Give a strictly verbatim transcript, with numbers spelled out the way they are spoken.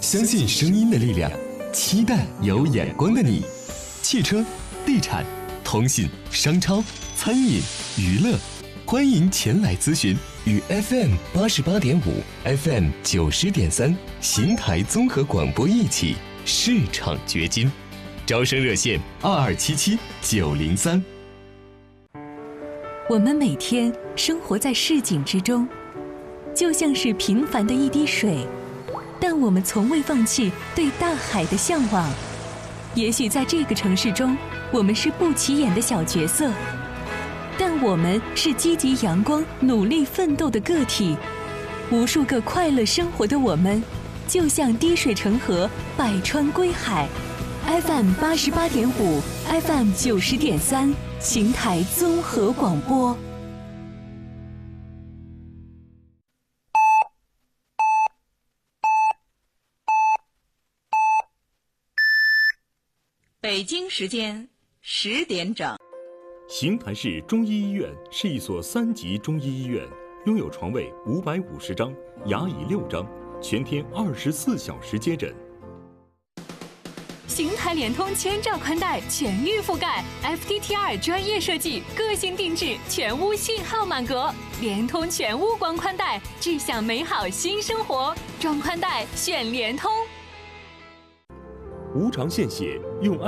相信声音的力量，期待有眼光的你。汽车、地产、通信、商超、餐饮、娱乐，欢迎前来咨询。与 F M 八十八点五、F M 九十点三邢台综合广播一起市场掘金。招生热线二二七七九零三。 我们每天生活在市井之中，就像是平凡的一滴水，但我们从未放弃对大海的向往。也许在这个城市中，我们是不起眼的小角色，但我们是积极阳光、努力奋斗的个体。无数个快乐生活的我们，就像滴水成河，百川归海。F M 八十八点五 ，F M 九十点三，邢台综合广播。 北京时间十点整。 邢台市中医医院是一所三级中医医院，拥有床位五百五十张，牙椅六张，全天二十四小时接诊。 邢台联通千兆宽带全域覆盖 ，F T T R 专业设计，个性定制，全屋信号满格。联通全屋光宽带，智享美好新生活。装宽带选联通。 无偿献血用爱。